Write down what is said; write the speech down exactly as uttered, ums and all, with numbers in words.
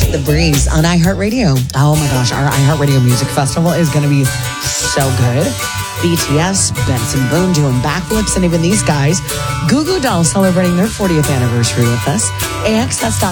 The Breeze on iHeartRadio. Oh my gosh, our iHeartRadio Music Festival is going to be so good. B T S, Benson Boone doing backflips, and even these guys, Goo Goo Dolls celebrating their fortieth anniversary with us. A X S